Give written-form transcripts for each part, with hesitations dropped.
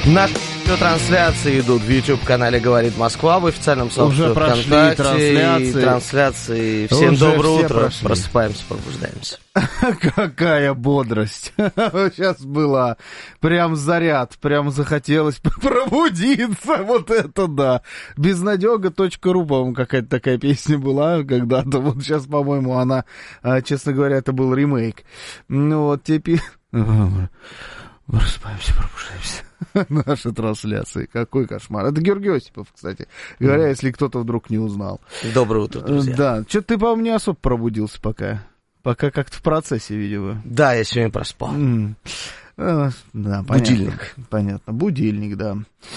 Наши трансляции идут в YouTube-канале «Говорит Москва», в официальном сообществе ВКонтакте. И трансляции. Всем уже доброе утро. прошли. Просыпаемся, пробуждаемся. Какая бодрость. Сейчас была прям заряд, прям захотелось пробудиться. Вот это да. Безнадега.ру, по-моему, какая-то такая песня была когда-то. Вот сейчас, по-моему, она, честно говоря, это был ремейк. Ну вот теперь... Просыпаемся, пробуждаемся. Наши трансляции. Какой кошмар. Это Георгий Осипов, кстати говоря, если кто-то вдруг не узнал. Доброе утро, друзья. Да. Что-то ты, по-моему, не особо пробудился пока. Пока как-то в процессе, видимо. Да, я сегодня проспал. Да, понятно. Будильник. Понятно, будильник, да.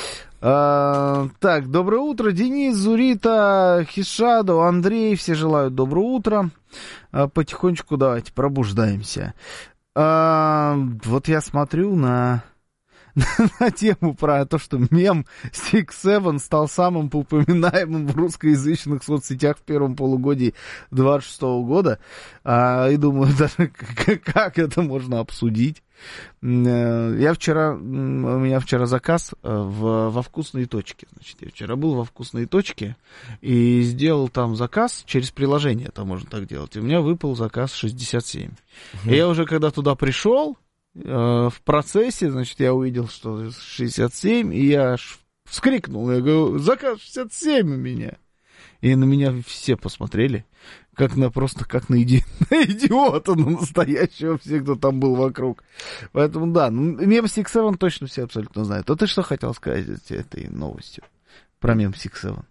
Так, доброе утро, Денис, Зурита, Хишаду, Андрей, все желают доброе утро. Потихонечку давайте пробуждаемся. Вот я смотрю на тему про то, что мем Six Seven стал самым упоминаемым в русскоязычных соцсетях в первом полугодии 26 года. И думаю, даже как это можно обсудить. У меня вчера заказ во «Вкусной точке». Значит, я вчера был во «Вкусной точке» и сделал там заказ через приложение, это можно так делать. И у меня выпал заказ 67. И я уже когда туда пришел, в процессе, значит, я увидел, что 67, и я аж вскрикнул. Я говорю, заказ 67 у меня. И на меня все посмотрели, как на идиота, на настоящего, все, кто там был вокруг. Поэтому, да, мем Six Seven точно все абсолютно знают. А ты что хотел сказать этой новостью про мем Six Seven?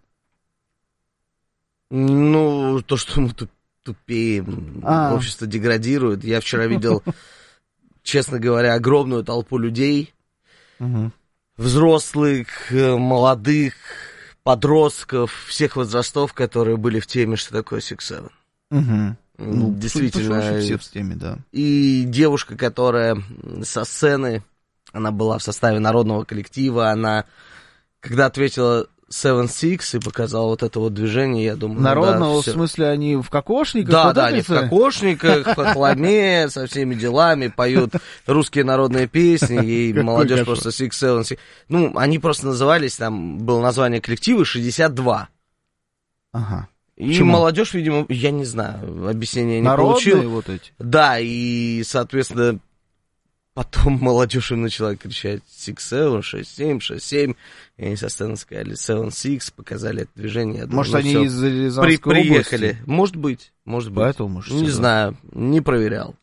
Ну, то, что мы тупеем, общество деградирует. Я вчера видел... Честно говоря, огромную толпу людей, взрослых, молодых, подростков, всех возрастов, которые были в теме, что такое Six Seven. Действительно. Все в теме, да. И девушка, которая со сцены, она была в составе народного коллектива, она, когда ответила 7-6 и показала вот это вот движение, я думаю... Народного, в смысле, они в кокошниках? Да, они в кокошниках, в хохломе, со всеми делами, поют русские народные песни, и молодежь просто 6-7. Ну, они просто назывались, там было название коллектива 62. Ага. И почему? молодежь, видимо, я не знаю, объяснения не народные получил. Вот эти? Да, и, соответственно, потом молодежь им начала кричать 6-7, 6-7, 6-7. И они со сцены сказали 7-6, показали это движение. Я думаю, может, они из Рязанской приехали. области? Может быть. Поэтому, может, не знаю, не проверял.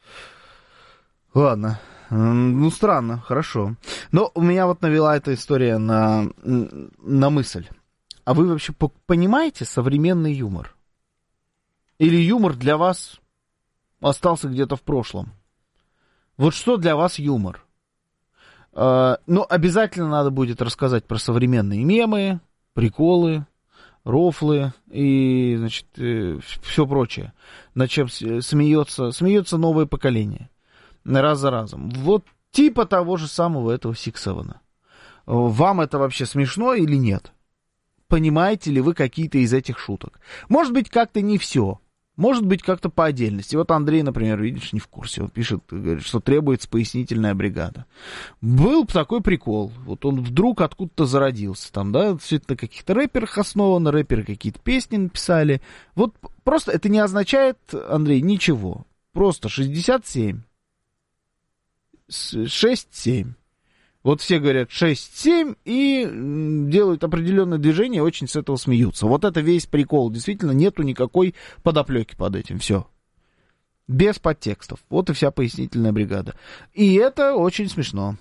Ладно. Ну, странно, хорошо. Но у меня вот навела эта история на мысль. А вы вообще понимаете современный юмор? Или юмор для вас остался где-то в прошлом? Вот что для вас юмор? Ну, обязательно надо будет рассказать про современные мемы, приколы, рофлы и, значит, все прочее. Над чем смеется новое поколение. Раз за разом. Вот типа того же самого этого Six Seven. Вам это вообще смешно или нет? Понимаете ли вы какие-то из этих шуток? Может быть, как-то не все. Может быть, как-то по отдельности. Вот Андрей, например, видишь, не в курсе. Он пишет, говорит, что требуется пояснительная бригада. Был такой прикол. Вот он вдруг откуда-то зародился. Там, да, все это на каких-то рэперах основано. Рэперы какие-то песни написали. Вот просто это не означает, Андрей, ничего. Просто 67. 6-7. Вот все говорят 6-7 и делают определенное движение, очень с этого смеются. Вот это весь прикол. Действительно, нету никакой подоплеки под этим. Все. Без подтекстов. Вот и вся пояснительная бригада. И это очень смешно.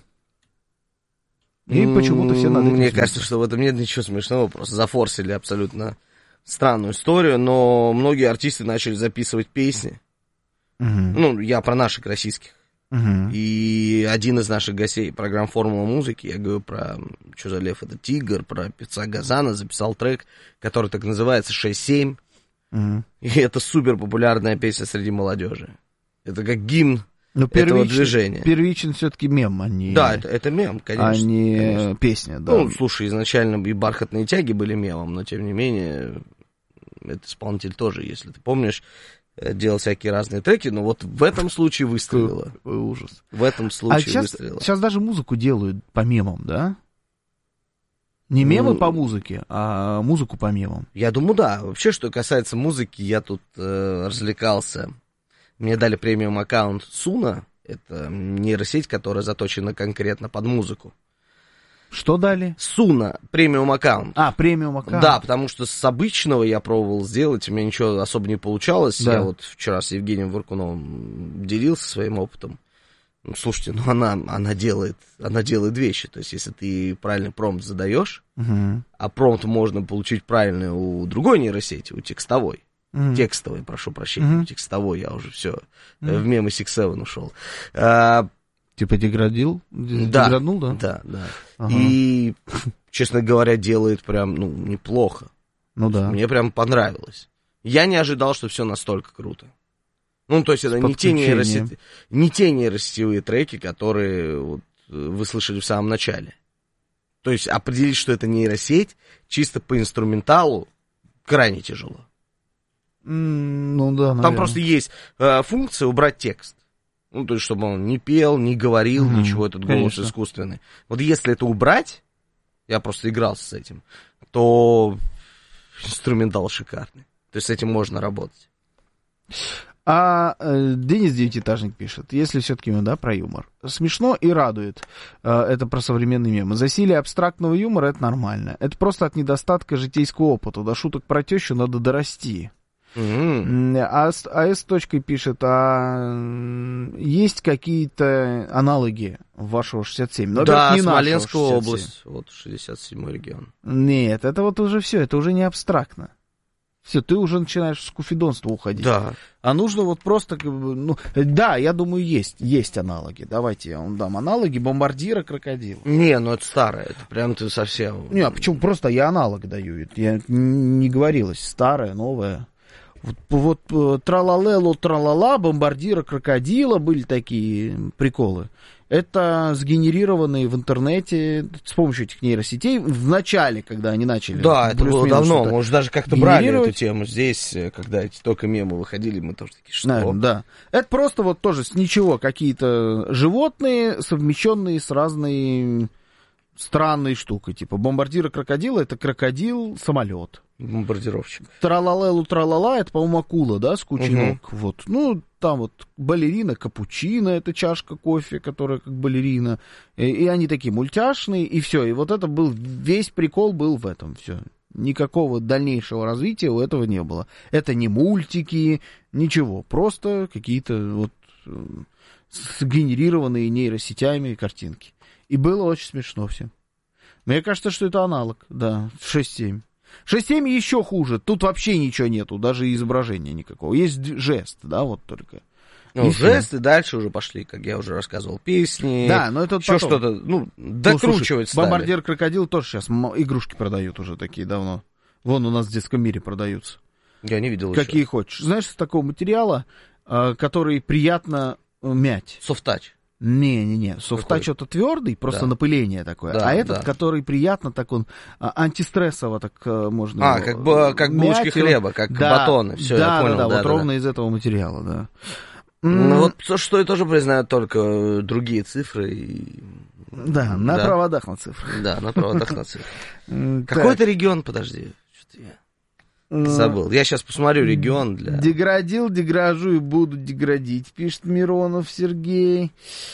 И почему-то все над этим Мне смеются. кажется, что в этом нет ничего смешного. Просто зафорсили абсолютно странную историю. Но многие артисты начали записывать песни. Ну, я про наших российских. И один из наших гостей программ «Формула музыки», я говорю про «Чё за лев, это тигр», про певца Газана, записал трек, который так называется «6-7». И это супер популярная песня среди молодежи. Это как гимн этого движения. Первичен все-таки мем, а не... Да, это мем, конечно. А не конечно. Песня, да. Ну, слушай, изначально и «Бархатные тяги» были мемом, но тем не менее, этот исполнитель тоже, если ты помнишь, делал всякие разные треки, но вот в этом случае выстрелило. Ужас. В этом случае выстрелило. Сейчас даже музыку делают по мемам, да? Не мемы по музыке, а музыку по мемам. Я думаю, да. Вообще, что касается музыки, я тут развлекался. Мне дали премиум аккаунт Суна. Это нейросеть, которая заточена конкретно под музыку. Что дали? Суна, премиум аккаунт. Премиум аккаунт. Да, потому что с обычного я пробовал сделать, у меня ничего особо не получалось. Да. Я вот вчера с Евгением Варкуновым делился своим опытом. Слушайте, она делает вещи. То есть, если ты правильный промпт задаешь, а промпт можно получить правильный у другой нейросети, у текстовой. Текстовой, прошу прощения, текстовой, я уже все в мемы 6-7 ушел. Типа деградил? Деграднул, да? Да. Ага. И, честно говоря, делает прям, неплохо. Ну да. Мне прям понравилось. Я не ожидал, что все настолько круто. То есть это не те нейросетевые треки, которые вот вы слышали в самом начале. То есть определить, что это нейросеть, чисто по инструменталу, крайне тяжело. Да, наверное. Там просто есть функция убрать текст. То есть, чтобы он не пел, не говорил, ничего, этот голос искусственный. Вот если это убрать, я просто игрался с этим, то инструментал шикарный. То есть с этим можно работать. Денис Девятиэтажник пишет, если все-таки мы, про юмор. Смешно и радует. Это про современные мемы. Засилие абстрактного юмора — это нормально. Это просто от недостатка житейского опыта. До шуток про тещу надо дорасти. А с точкой пишет, есть какие-то аналоги вашего 67? Да, не Смоленская область, вот 67-й регион. Нет, это вот уже все, это уже не абстрактно. Все, ты уже начинаешь в скуфидонство уходить. Да. А нужно вот просто, да, я думаю, есть аналоги. Давайте я вам дам аналоги бомбардира крокодила. Не, это старое, это прям ты совсем... Не, почему? Просто я аналог даю, я не говорилось, старое, новое. Вот тралалело, тралала, бомбардира крокодила, были такие приколы. Это сгенерированные в интернете с помощью этих нейросетей в начале, когда они начали. Да, это было давно, мы уже даже как-то брали эту тему здесь, когда эти только мемы выходили, мы тоже такие, что? Да, это просто вот тоже с ничего какие-то животные, совмещенные с разной странной штукой. Типа бомбардира крокодила — это крокодил-самолет. Бомбардировщик. Тралалелу тралала — это, по-моему, акула, да, с кучей ног. Вот. Там вот балерина, капучино — это чашка кофе, которая как балерина. И они такие мультяшные, и все. И вот это был, весь прикол был в этом, все. Никакого дальнейшего развития у этого не было. Это не мультики, ничего. Просто какие-то вот сгенерированные нейросетями картинки. И было очень смешно все. Мне кажется, что это аналог, да, 6.7. 6.7 еще хуже. Тут вообще ничего нету, даже изображения никакого. Есть жест, да, вот только. Жест, и дальше уже пошли, как я уже рассказывал, песни. Да, но это еще потом. Что-то, докручивать стали. Бомбардир крокодил тоже сейчас игрушки продают уже такие давно. Вон у нас в детском мире продаются. Я не видел какие еще. Хочешь. Знаешь, из такого материала, который приятно мять. Софтач. Не. Софтач что-то твердый, просто напыление такое. Да, этот, который приятно, так он антистрессово так можно. Как булочки хлеба, как батоны. Все, я понял. Да, ровно из этого материала, да. Вот что я тоже признаю, только другие цифры. Да, на проводах на цифры. Да, на проводах на цифры. Какой-то регион, подожди, что-то я забыл. Я сейчас посмотрю регион для... Дегражу и буду деградить, пишет Миронов Сергей.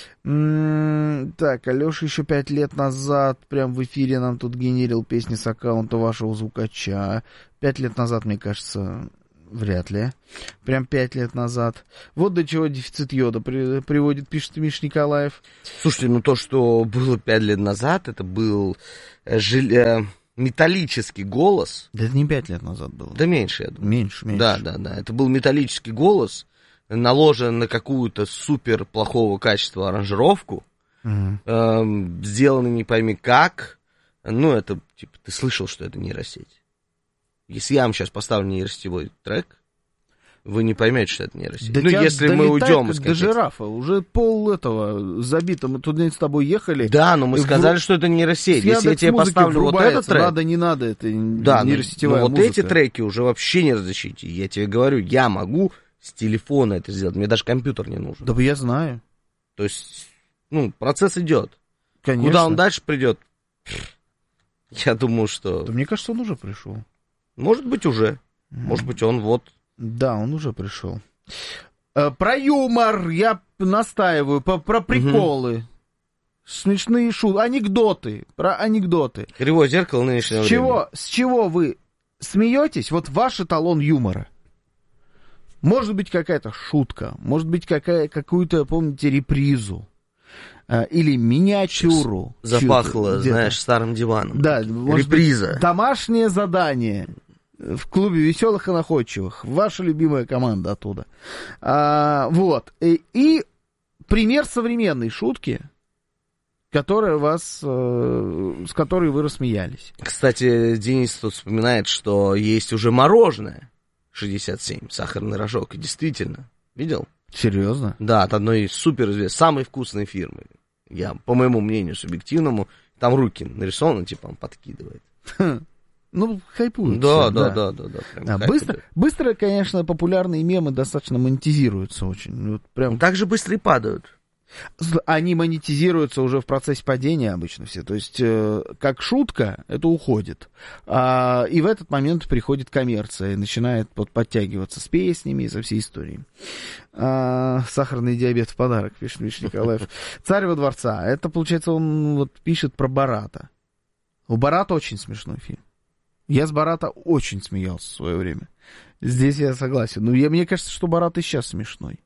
Так, Алеша еще 5 лет назад прям в эфире нам тут генерил песни с аккаунта вашего звукача. 5 лет назад, мне кажется, вряд ли. Прям 5 лет назад. Вот до чего дефицит йода приводит, пишет Миш Николаев. Слушайте, то, что было 5 лет назад, это был металлический голос. Да это не 5 лет назад было. Да меньше, я думаю. Меньше. Да. Это был металлический голос, наложен на какую-то супер плохого качества аранжировку, сделанный не пойми как. Это, типа, ты слышал, что это нейросеть. Если я вам сейчас поставлю нейросетевой трек, вы не поймете, что это нейросеть. Да если мы уйдем из контекста. До жирафа, уже пол этого забито, мы туда с тобой ехали. Да, но мы сказали, что это нейросеть. Если я тебе поставлю вот этот трек... Надо, не надо, это нейросетевая музыка. Вот эти треки уже вообще не разрешите. Я тебе говорю, я могу с телефона это сделать. Мне даже компьютер не нужен. Да я знаю. То есть, процесс идет. Конечно. Куда он дальше придет? Я думаю, что... Да мне кажется, он уже пришел. Может быть, уже. Может быть, он вот... Да, он уже пришел. Про юмор я настаиваю, про приколы. Смешные шутки, анекдоты, про анекдоты. Кривое зеркало нынешнего времени. С чего вы смеетесь? Вот ваш эталон юмора. Может быть, какая-то шутка, может быть, какую-то, помните, репризу. Или миниатюру. Запахло, знаешь, старым диваном. Да, реприза. Быть, домашнее задание в клубе веселых и находчивых. Ваша любимая команда оттуда. Вот. И пример современной шутки, с которой вы рассмеялись. Кстати, Денис тут вспоминает, что есть уже мороженое 67, сахарный рожок. Действительно. Видел? Серьезно? Да, от одной из суперизвестной, самой вкусной фирмы. Я, по моему мнению, субъективному, там руки нарисованы, типа он подкидывает. Хайпуют. Да. Быстро, конечно, популярные мемы достаточно монетизируются очень. Вот прям... Так же быстро и падают. Они монетизируются уже в процессе падения обычно все. То есть, как шутка, это уходит. И в этот момент приходит коммерция и начинает подтягиваться с песнями и со всей историей. Сахарный диабет в подарок, пишет Миша Николаев. «Царь во дворца». Это, получается, он вот пишет про Бората. У Бората очень смешной фильм. Я с Бората очень смеялся в свое время. Здесь я согласен. Но мне кажется, что Борат и сейчас смешной.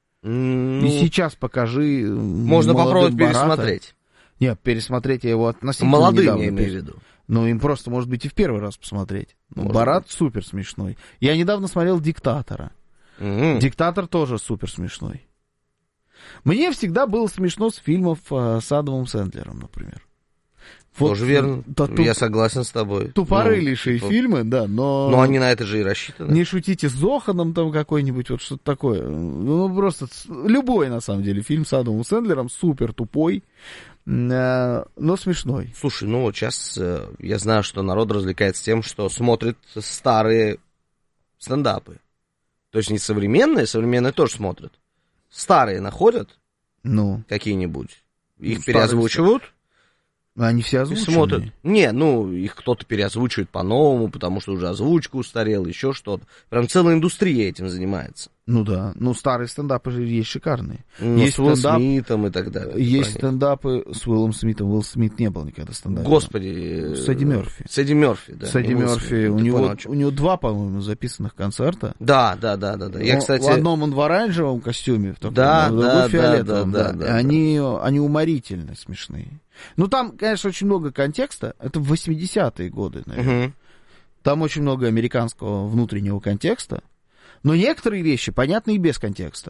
И сейчас покажи. Можно попробовать Бората. Пересмотреть. Нет, пересмотреть я его относительно молодым, недавно. я имею в виду. Им просто, может быть, и в первый раз посмотреть. Борат супер смешной. Я недавно смотрел «Диктатора». «Диктатор» тоже супер смешной. Мне всегда было смешно с фильмов с Адамом Сэндлером, например. Тоже верно. Я согласен с тобой. Тупорылейшие фильмы, да, но... Но они на это же и рассчитаны. Не шутите с Зоханом там какой-нибудь, вот что-то такое. Просто любой, на самом деле, фильм с Адамом Сэндлером супер тупой, но смешной. Слушай, вот сейчас я знаю, что народ развлекается тем, что смотрит старые стендапы. То есть не современные тоже смотрят. Старые находят какие-нибудь, их переозвучивают. Они все озвучены. Смотрят. Их кто-то переозвучивает по-новому, потому что уже озвучка устарела, еще что-то. Прям целая индустрия этим занимается. Да. Старые стендапы же есть шикарные. Есть с Уиллом Смитом и так далее. Есть стендапы с Уиллом Смитом. Уилл Смит не был никогда стендапом. Господи. С Эдди Мерфи. С Эдди Мерфи, да. С Эдди Мерфи. У него 2, по-моему, записанных концерта. Да. Я, кстати... В одном он в оранжевом костюме, в другом в фиолетовом. Они уморительно смешные. Там, конечно, очень много контекста. Это 80-е годы, наверное. Там очень много американского внутреннего контекста. Но некоторые вещи понятны и без контекста.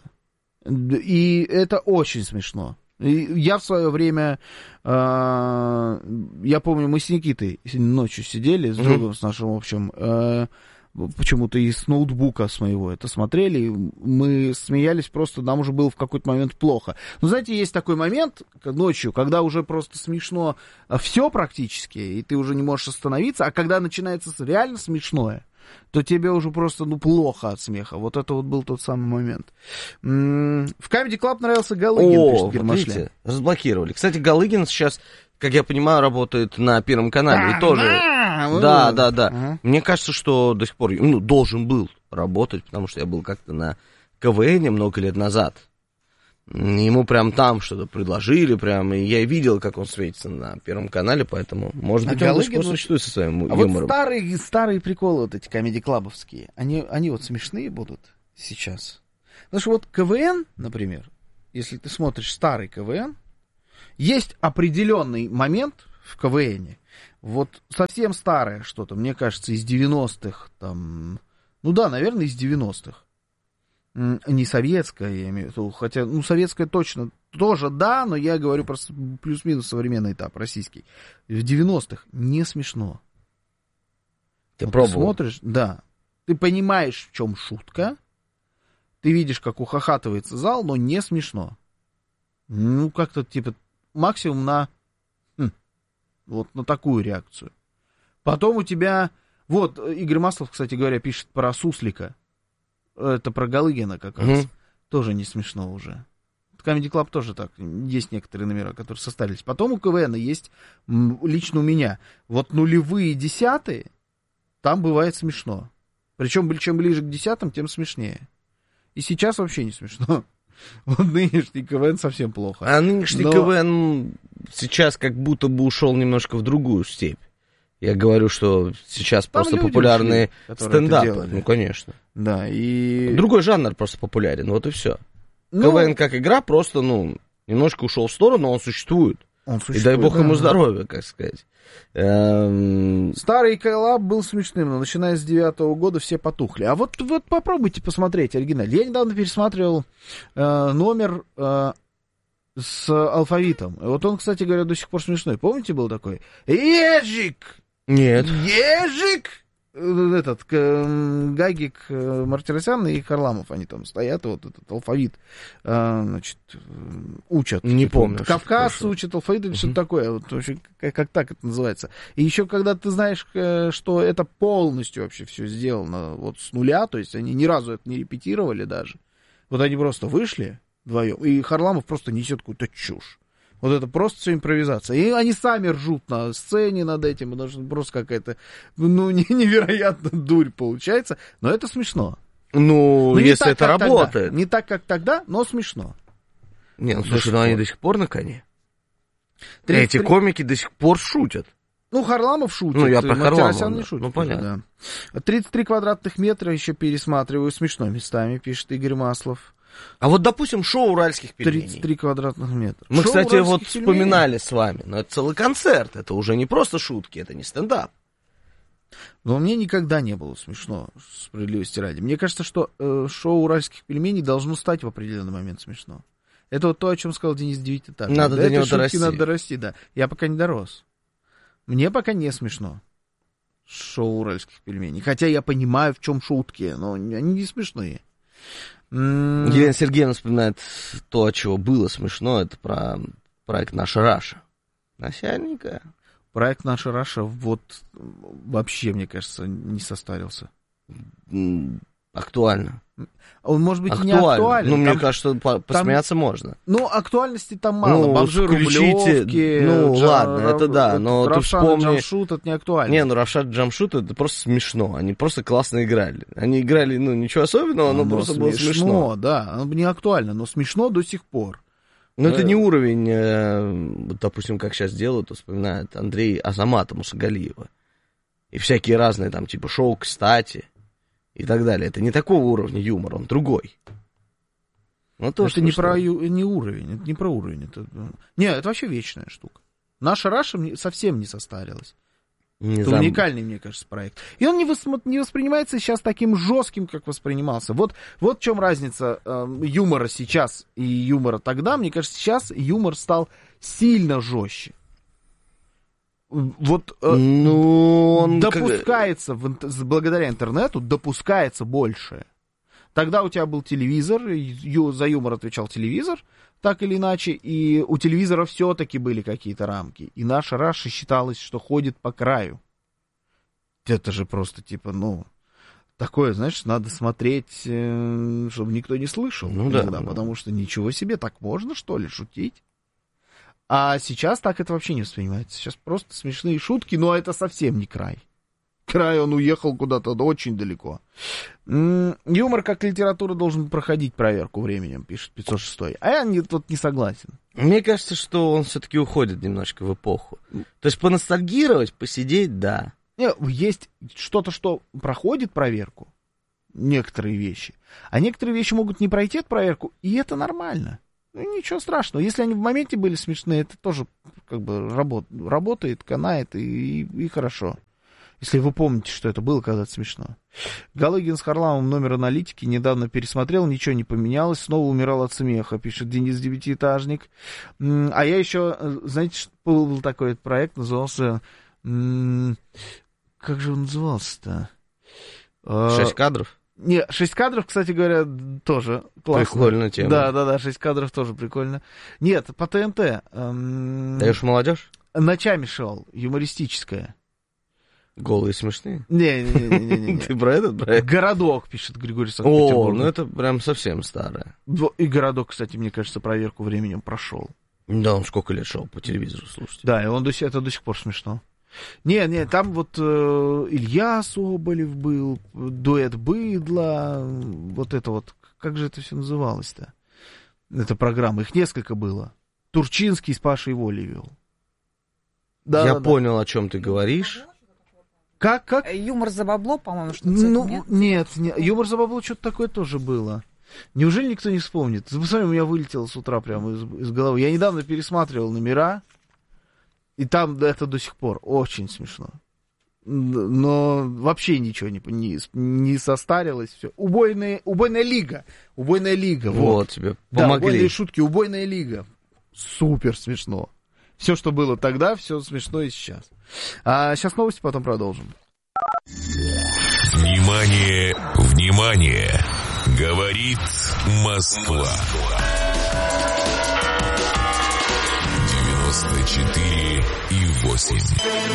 И это очень смешно. И я в свое время, я помню, мы с Никитой ночью сидели, с другом, с нашим общим, почему-то из ноутбука с моего это смотрели, мы смеялись просто, нам уже было в какой-то момент плохо. Но знаете, есть такой момент ночью, когда уже просто смешно все практически, и ты уже не можешь остановиться, а когда начинается реально смешное, то тебе уже просто, плохо от смеха. Вот это вот был тот самый момент. В Comedy Club нравился Галыгин, пишет Гермашлян. Видите, разблокировали. Кстати, Галыгин сейчас, как я понимаю, работает на Первом канале. И тоже... Да. Мне кажется, что до сих пор, должен был работать, потому что я был как-то на КВН много лет назад. Ему прям там что-то предложили, прям, и я видел, как он светится на Первом канале, поэтому, может быть, он до сих пор существует со своим юмором. Вот старые приколы, вот эти комеди-клабовские, они вот смешные будут сейчас. Потому что вот КВН, например, если ты смотришь старый КВН, есть определенный момент в КВНе, вот совсем старое что-то, мне кажется, из 90-х, наверное, из 90-х. Не советская, я имею в виду, хотя, советская точно тоже, да, но я говорю про плюс-минус современный этап, российский. В 90-х не смешно. Ты пробовал? Ты смотришь, да, ты понимаешь, в чем шутка, ты видишь, как ухахатывается зал, но не смешно. Как-то, максимум на такую реакцию. Потом у тебя, Игорь Маслов, кстати говоря, пишет про Суслика. это про Галыгина как раз, тоже не смешно уже. Comedy Club тоже так, есть некоторые номера, которые состарились. Потом у КВН есть, лично у меня, вот нулевые, десятые, там бывает смешно. Причем, чем ближе к десятым, тем смешнее. И сейчас вообще не смешно. Вот нынешний КВН совсем плохо. А нынешний КВН сейчас как будто бы ушел немножко в другую степь. Я говорю, что сейчас там просто популярные стендапы. Ну, конечно. Да, и... Другой жанр просто популярен, вот и все. КВН как игра просто, немножко ушел в сторону, но он существует. И дай бог ему здоровья, как сказать. Старый Кайлаб был смешным, но начиная с 9-го года все потухли. А вот попробуйте посмотреть оригинал. Я недавно пересматривал номер с алфавитом. И вот он, кстати говоря, до сих пор смешной. Помните, был такой? Ежик! Нет. Ежик! Гагик, Мартиросян и Харламов, они там стоят, вот этот алфавит, значит, учат. Не помню. Кавказ учат алфавит или что-то такое, вот, вообще, как так это называется. И еще, когда ты знаешь, что это полностью вообще все сделано вот с нуля, то есть они ни разу это не репетировали даже, вот они просто вышли вдвоем, и Харламов просто несет какую-то чушь. Вот это просто все импровизация. И они сами ржут на сцене над этим, потому что просто какая-то, невероятно дурь получается. Но это смешно. Если это работает. Тогда. Не так, как тогда, но смешно. Слушай, они до сих пор на коне. Эти комики до сих пор шутят. Харламов шутит. Я про Харламова, не шутит. Понятно. Да. 33 квадратных метра еще пересматриваю, смешно местами, пишет Игорь Маслов. А вот, допустим, шоу уральских пельменей. 33 квадратных метра. Мы, кстати, вот вспоминали с вами, но это целый концерт, это уже не просто шутки, это не стендап. Но мне никогда не было смешно, справедливости ради. Мне кажется, что шоу уральских пельменей должно стать в определенный момент смешно. Это вот то, о чем сказал Денис Девятиэтажник. Надо до него дорасти. Надо дорасти, да. Я пока не дорос. Мне пока не смешно шоу уральских пельменей. Хотя я понимаю, в чем шутки, но они не смешные. Елена Сергеевна вспоминает то, от чего было смешно, это про проект «Наша Раша». Начальника. Проект «Наша Раша» вот вообще, мне кажется, не состарился. Актуально. Он, может быть, не актуален. Мне кажется, посмеяться можно. Актуальности там мало. Бомжи, Рублевки. Ладно, это да, но ты вспомни... Джамшут, это не актуально. Равшан и Джамшут, это просто смешно. Они просто классно играли. Они играли, ничего особенного, но просто было смешно. Да, оно не актуально, но смешно до сих пор. Но это не уровень, допустим, как сейчас делают, вспоминает Андрей Азамата Мусагалиева. И всякие разные там, типа шоу «Кстати». И так далее. Это не такого уровня юмора, он другой. Это не уровень, это не про уровень. Это вообще вечная штука. Наша Раша совсем не состарилась. Это уникальный, мне кажется, проект. И он не воспринимается сейчас таким жестким, как воспринимался. Вот в чем разница юмора сейчас и юмора тогда. Мне кажется, сейчас юмор стал сильно жестче. Вот он допускается, благодаря интернету, допускается больше. Тогда у тебя был телевизор, за юмор отвечал телевизор, так или иначе, и у телевизора все-таки были какие-то рамки. И наша Раша считалось, что ходит по краю. Это же просто такое, знаешь, надо смотреть, чтобы никто не слышал. Потому что ничего себе, так можно, что ли, шутить? А сейчас так это вообще не воспринимается. Сейчас просто смешные шутки, но это совсем не край. Край он уехал куда-то очень далеко. Юмор как литература должен проходить проверку временем, пишет 506. А я тут не согласен. Мне кажется, что он все-таки уходит немножко в эпоху. То есть поностальгировать, посидеть, да. Есть что-то, что проходит проверку, некоторые вещи. А некоторые вещи могут не пройти эту проверку, и это нормально. Ничего страшного. Если они в моменте были смешные, это тоже работает, канает и хорошо. Если вы помните, что это было когда-то смешно. Галыгин с Харламовым номер аналитики недавно пересмотрел, ничего не поменялось, снова умирал от смеха, пишет Денис Девятиэтажник. А я еще, знаете, был такой проект, назывался... Как же он назывался-то? 6 кадров? Не, 6 кадров, кстати говоря, тоже классно. Прикольная тема. Да, 6 кадров тоже прикольно. Нет, по ТНТ. Даешь молодежь? Ночами шел, юмористическое. Голые смешные? Не. Ты про этот? «Городок», пишет Григорий Санкт-Петербург. Ну это прям совсем старое. И «Городок», кстати, мне кажется, проверку временем прошел. Да, он сколько лет шел по телевизору, слушайте. Да, и это до сих пор смешно. Не, там вот Илья Соболев был, дуэт «Быдло», вот это вот, как же это все называлось-то? Эта программа, их несколько было. Турчинский с Пашей Волей вел. Я понял, о чем ты говоришь. Как? «Юмор за бабло», по-моему, что-то. Нет, «Юмор за бабло» что-то такое тоже было. Неужели никто не вспомнит? Посмотри, у меня вылетело с утра прямо из головы. Я недавно пересматривал номера, и там это до сих пор очень смешно. Но вообще ничего не состарилось. Все. Убойная лига. Вот тебе помогли. Да, убойные шутки, убойная лига. Супер смешно. Все, что было тогда, все смешно и сейчас. А сейчас новости, потом продолжим. Внимание! Говорит Москва. 94,8.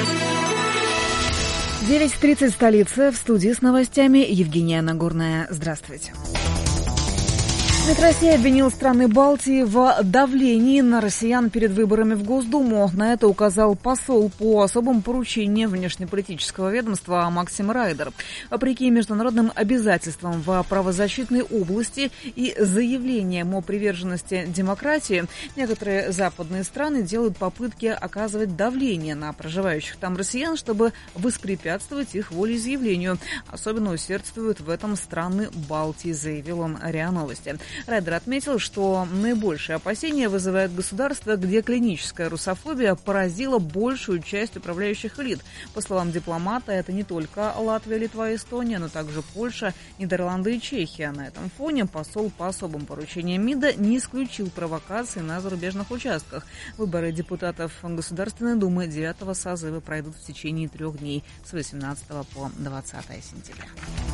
9:30 столица. В студии с новостями Евгения Нагорная. Здравствуйте. МИД России обвинил страны Балтии в давлении на россиян перед выборами в Госдуму. На это указал посол по особым поручениям внешнеполитического ведомства Максим Райдер. Вопреки международным обязательствам в правозащитной области и заявлениям о приверженности демократии, некоторые западные страны делают попытки оказывать давление на проживающих там россиян, чтобы воспрепятствовать их волеизъявлению. Особенно усердствуют в этом страны Балтии, заявил он РИА Новости. Райдер отметил, что наибольшие опасения вызывает государство, где клиническая русофобия поразила большую часть управляющих элит. По словам дипломата, это не только Латвия, Литва и Эстония, но также Польша, Нидерланды и Чехия. На этом фоне посол по особым поручениям МИДа не исключил провокации на зарубежных участках. Выборы депутатов Государственной Думы 9-го созыва пройдут в течение 3 дней с 18 по 20 сентября.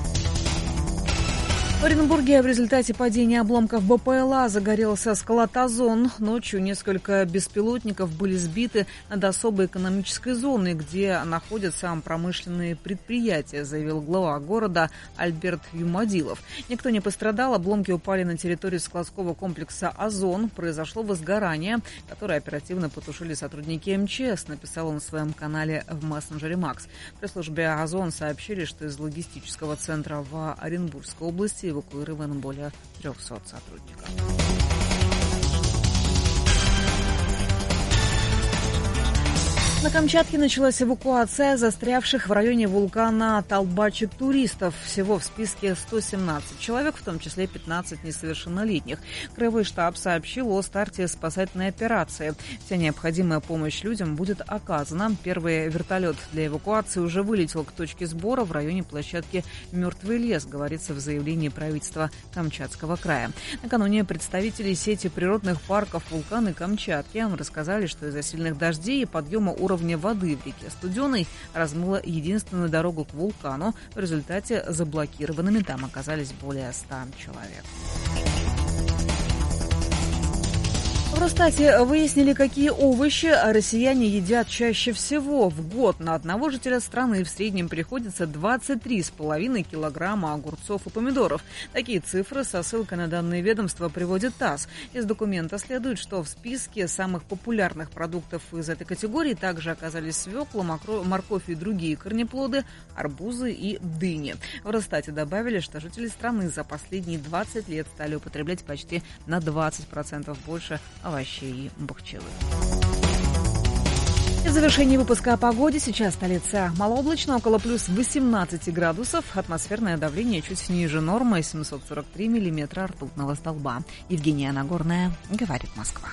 В Оренбурге в результате падения обломков БПЛА загорелся склад «Озон». Ночью несколько беспилотников были сбиты над особой экономической зоной, где находятся промышленные предприятия, заявил глава города Альберт Юмадилов. Никто не пострадал, обломки упали на территорию складского комплекса «Озон». Произошло возгорание, которое оперативно потушили сотрудники МЧС, написал он на своем канале в мессенджере Макс. В пресс-службе «Озон» сообщили, что из логистического центра в Оренбургской области эвакуировано более 300 сотрудников. На Камчатке началась эвакуация застрявших в районе вулкана Талбачи туристов. Всего в списке 117 человек, в том числе 15 несовершеннолетних. Краевой штаб сообщил о старте спасательной операции. Вся необходимая помощь людям будет оказана. Первый вертолет для эвакуации уже вылетел к точке сбора в районе площадки «Мертвый лес», говорится в заявлении правительства Камчатского края. Накануне представители сети природных парков вулкана Камчатки рассказали, что из-за сильных дождей и подъема уровня воды в реке Студеной размыло единственную дорогу к вулкану. В результате заблокированными там оказались более 100 человек. В Росстате выяснили, какие овощи россияне едят чаще всего. В год на одного жителя страны в среднем приходится 23,5 килограмма огурцов и помидоров. Такие цифры со ссылкой на данные ведомства приводит ТАСС. Из документа следует, что в списке самых популярных продуктов из этой категории также оказались свекла, морковь и другие корнеплоды, арбузы и дыни. В Росстате добавили, что жители страны за последние 20 лет стали употреблять почти на 20% больше овощей и бахчевых. И в завершении выпуска о погоде. Сейчас столица малооблачно, около плюс 18 градусов. Атмосферное давление чуть ниже нормы, 743 миллиметра ртутного столба. Евгения Нагорная, говорит Москва.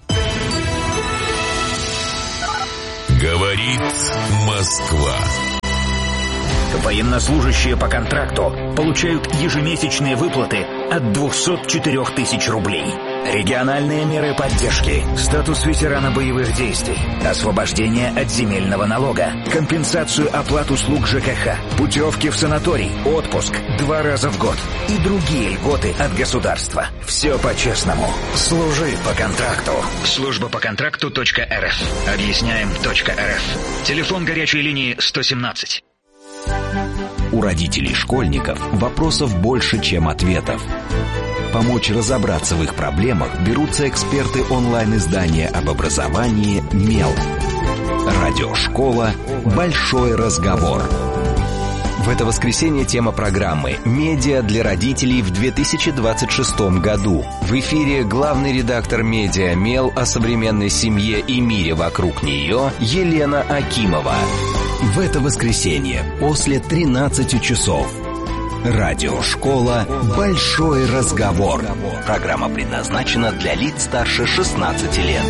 Говорит Москва. Военнослужащие по контракту получают ежемесячные выплаты от 204 тысяч рублей. Региональные меры поддержки, статус ветерана боевых действий, освобождение от земельного налога, компенсацию оплат услуг ЖКХ, путевки в санаторий, отпуск 2 раза в год и другие льготы от государства. Все по-честному. Служи по контракту. Служба по контракту.рф. Объясняем.рф. Телефон горячей линии 117. У родителей школьников вопросов больше, чем ответов. Помочь разобраться в их проблемах берутся эксперты онлайн-издания об образовании «Мел». Радиошкола «Большой разговор». В это воскресенье тема программы «Медиа для родителей в 2026 году». В эфире главный редактор медиа «Мел» о современной семье и мире вокруг нее Елена Акимова. В это воскресенье после 13 часов. Радиошкола «Большой разговор». Программа предназначена для лиц старше 16 лет.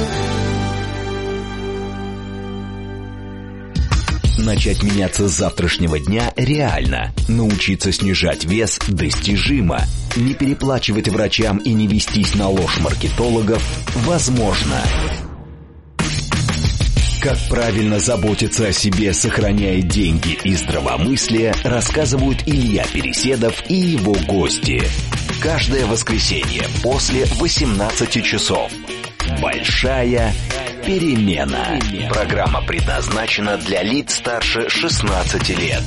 Начать меняться с завтрашнего дня реально. Научиться снижать вес достижимо. Не переплачивать врачам и не вестись на ложь маркетологов возможно. Как правильно заботиться о себе, сохраняя деньги и здравомыслие, рассказывают Илья Переседов и его гости. Каждое воскресенье после 18 часов. Большая перемена. Программа предназначена для лиц старше 16 лет.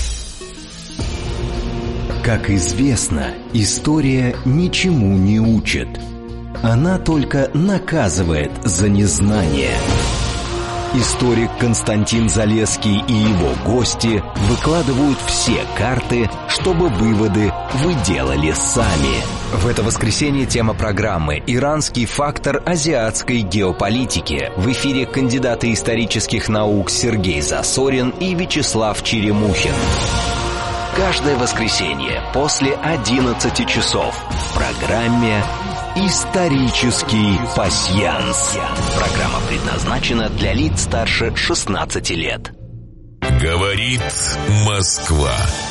Как известно, история ничему не учит. Она только наказывает за незнание. Историк Константин Залесский и его гости выкладывают все карты, чтобы выводы вы делали сами. В это воскресенье тема программы «Иранский фактор азиатской геополитики». В эфире кандидаты исторических наук Сергей Засорин и Вячеслав Черемухин. Каждое воскресенье после 11 часов в программе «Исторический пасьянс». Программа предназначена для лиц старше 16 лет. Говорит Москва.